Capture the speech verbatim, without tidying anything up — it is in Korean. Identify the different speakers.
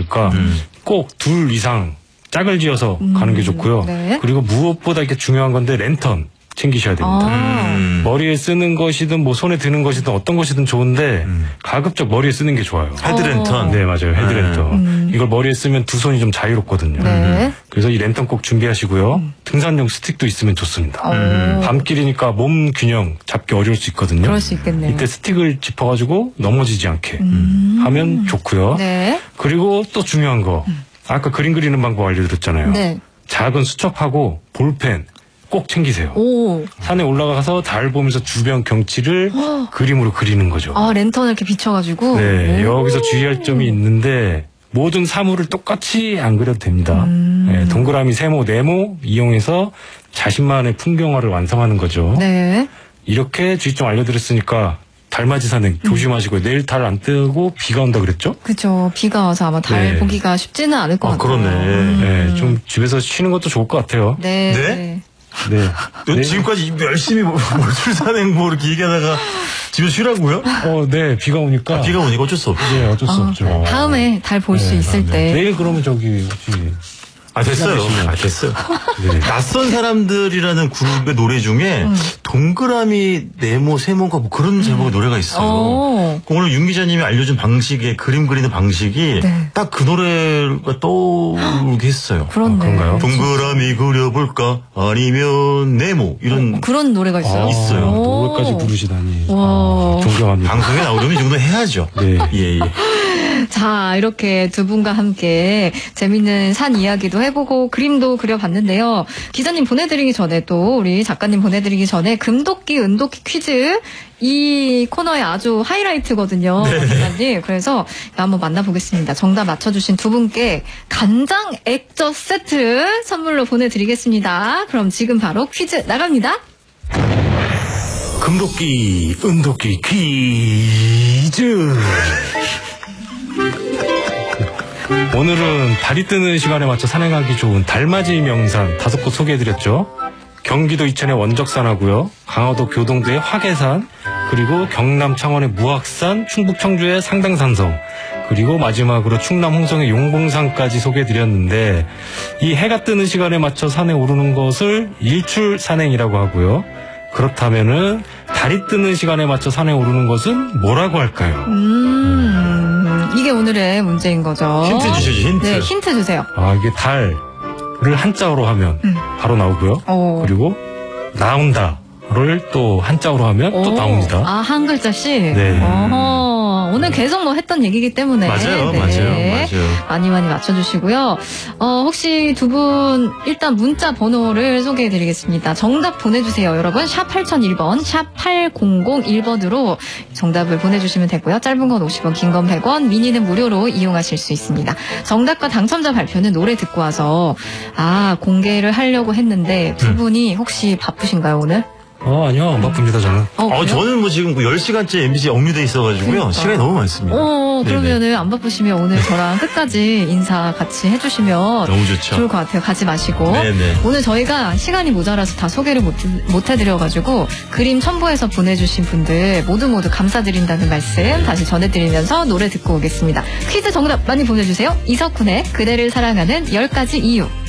Speaker 1: 보니까
Speaker 2: 음.
Speaker 1: 꼭 둘 이상 짝을 지어서
Speaker 3: 음.
Speaker 1: 가는 게 좋고요.
Speaker 3: 네.
Speaker 1: 그리고 무엇보다 이게 중요한 건데 랜턴 챙기셔야 됩니다.
Speaker 3: 아.
Speaker 2: 음.
Speaker 1: 머리에 쓰는 것이든 뭐 손에 드는 것이든 어떤 것이든 좋은데
Speaker 2: 음.
Speaker 1: 가급적 머리에 쓰는 게 좋아요.
Speaker 2: 헤드랜턴.
Speaker 1: 네, 맞아요. 헤드랜턴.
Speaker 3: 음.
Speaker 1: 이걸 머리에 쓰면 두 손이 좀 자유롭거든요.
Speaker 3: 네.
Speaker 1: 그래서 이 랜턴 꼭 준비하시고요. 등산용 스틱도 있으면 좋습니다.
Speaker 3: 음.
Speaker 1: 밤길이니까 몸 균형 잡기 어려울 수 있거든요.
Speaker 3: 그럴 수 있겠네요.
Speaker 1: 이때 스틱을 짚어가지고 넘어지지 않게
Speaker 3: 음.
Speaker 1: 하면 좋고요.
Speaker 3: 네.
Speaker 1: 그리고 또 중요한 거. 아까 그림 그리는 방법 알려드렸잖아요.
Speaker 3: 네.
Speaker 1: 작은 수첩하고 볼펜 꼭 챙기세요.
Speaker 3: 오.
Speaker 1: 산에 올라가서 달 보면서 주변 경치를 그림으로 그리는 거죠.
Speaker 3: 아, 랜턴을 이렇게 비춰가지고.
Speaker 1: 네,
Speaker 3: 오.
Speaker 1: 여기서 주의할 점이 있는데 모든 사물을 똑같이 안 그려도 됩니다.
Speaker 3: 음.
Speaker 1: 네, 동그라미, 세모, 네모 이용해서 자신만의 풍경화를 완성하는 거죠.
Speaker 3: 네.
Speaker 1: 이렇게 주의 좀 알려드렸으니까 달맞이 산행 조심하시고요. 내일 달 안 뜨고 비가 온다 그랬죠?
Speaker 3: 그죠. 비가 와서 아마 달
Speaker 1: 네.
Speaker 3: 보기가 쉽지는 않을 것
Speaker 2: 아,
Speaker 3: 같아요.
Speaker 2: 그러네.
Speaker 3: 음.
Speaker 1: 네, 좀 집에서 쉬는 것도 좋을 것 같아요.
Speaker 3: 네.
Speaker 2: 네?
Speaker 3: 네.
Speaker 1: 네.
Speaker 2: 너
Speaker 1: 네.
Speaker 2: 지금까지 열심히 뭐, 뭐 출산행 뭐 이렇게 얘기하다가 집에 쉬라고요?
Speaker 1: 어, 네, 비가 오니까.
Speaker 2: 아, 비가 오니까 어쩔 수 없지.
Speaker 1: 네, 어쩔 수
Speaker 3: 아,
Speaker 1: 없죠.
Speaker 3: 다음에 달 볼 수
Speaker 1: 네,
Speaker 3: 있을
Speaker 1: 네.
Speaker 3: 때.
Speaker 1: 내일 그러면 저기 혹시
Speaker 2: 아, 됐어요.
Speaker 1: 시간
Speaker 2: 아, 됐어요.
Speaker 1: 네.
Speaker 2: 낯선 사람들이라는 그룹의 노래 중에
Speaker 3: 음.
Speaker 2: 동그라미, 네모, 세모가 뭐 그런 제목의 노래가 있어요.
Speaker 3: 어.
Speaker 2: 오늘 윤 기자님이 알려준 방식의 그림 그리는 방식이
Speaker 3: 네.
Speaker 2: 딱 그 노래가 떠오르게 했어요.
Speaker 3: 그렇네.
Speaker 1: 아, 그런가요?
Speaker 2: 동그라미 그려볼까? 아니면 네모 이런
Speaker 3: 어, 그런 노래가 있어요.
Speaker 1: 아,
Speaker 2: 있어요.
Speaker 3: 오.
Speaker 1: 노래까지 부르시다니.
Speaker 3: 와.
Speaker 1: 아, 존경합니다.
Speaker 2: 방송에 나오려면 이 정도 해야죠.
Speaker 1: 네.
Speaker 2: 예, 예.
Speaker 3: 자, 이렇게 두 분과 함께 재밌는 산 이야기도 해보고 그림도 그려봤는데요. 기자님 보내드리기 전에 또 우리 작가님 보내드리기 전에 금도끼, 은도끼 퀴즈 이 코너의 아주 하이라이트거든요. 기자님. 그래서 한번 만나보겠습니다. 정답 맞춰주신 두 분께 간장 액젓 세트 선물로 보내드리겠습니다. 그럼 지금 바로 퀴즈 나갑니다.
Speaker 1: 금도끼, 은도끼 퀴즈. 오늘은 달이 뜨는 시간에 맞춰 산행하기 좋은 달맞이 명산 다섯 곳 소개해드렸죠. 경기도 이천의 원적산하고요, 강화도 교동도의 화계산, 그리고 경남 창원의 무악산, 충북 청주의 상당산성, 그리고 마지막으로 충남 홍성의 용봉산까지 소개해드렸는데, 이 해가 뜨는 시간에 맞춰 산에 오르는 것을 일출 산행이라고 하고요. 그렇다면은 달이 뜨는 시간에 맞춰 산에 오르는 것은 뭐라고 할까요?
Speaker 3: 음, 이게 오늘의 문제인 거죠.
Speaker 2: 힌트 주시죠, 힌트.
Speaker 3: 네, 힌트 주세요.
Speaker 1: 아, 이게 달을 한자어로 하면
Speaker 3: 음.
Speaker 1: 바로 나오고요.
Speaker 3: 어.
Speaker 1: 그리고 나온다를 또 한자어로 하면 또
Speaker 3: 오.
Speaker 1: 나옵니다.
Speaker 3: 아, 한 글자씩?
Speaker 1: 네.
Speaker 3: 어허. 오늘 계속 뭐 했던 얘기이기 때문에.
Speaker 2: 맞아요,
Speaker 3: 네.
Speaker 2: 맞아요, 맞아요.
Speaker 3: 많이 많이 맞춰주시고요. 어, 혹시 두 분 일단 문자 번호를 소개해드리겠습니다. 정답 보내주세요, 여러분. 샵 팔공공일 번, 샵 팔공공일 번으로 정답을 보내주시면 되고요. 짧은 건 오십 원, 긴 건 백 원, 미니는 무료로 이용하실 수 있습니다. 정답과 당첨자 발표는 노래 듣고 와서 아 공개를 하려고 했는데 두 분이 혹시 바쁘신가요, 오늘?
Speaker 1: 어, 아니요. 안 바쁩니다, 저는.
Speaker 3: 어,
Speaker 2: 어,
Speaker 3: 그래요?
Speaker 2: 저는 뭐 지금 열 시간째 엠비씨 업무돼 있어가지고요.
Speaker 3: 그러니까.
Speaker 2: 시간이 너무 많습니다.
Speaker 3: 어,
Speaker 2: 네네.
Speaker 3: 그러면은 안 바쁘시면 오늘 저랑 끝까지 인사 같이 해주시면
Speaker 2: 너무 좋죠.
Speaker 3: 좋을 것 같아요. 가지 마시고.
Speaker 2: 네네.
Speaker 3: 오늘 저희가 시간이 모자라서 다 소개를 못, 못 해드려가지고 그림 첨부해서 보내주신 분들 모두 모두 감사드린다는 말씀 다시 전해드리면서 노래 듣고 오겠습니다. 퀴즈 정답 많이 보내주세요. 이석훈의 그대를 사랑하는 열 가지 이유.